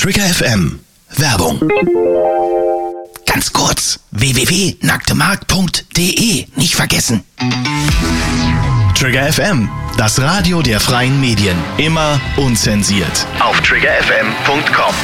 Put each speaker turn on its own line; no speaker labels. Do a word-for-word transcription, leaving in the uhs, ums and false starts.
Trigger F M. Werbung. Ganz kurz, w w w punkt nacktemarkt punkt d e, nicht vergessen. Trigger F M, das Radio der freien Medien. Immer unzensiert. Auf trigger f m punkt com.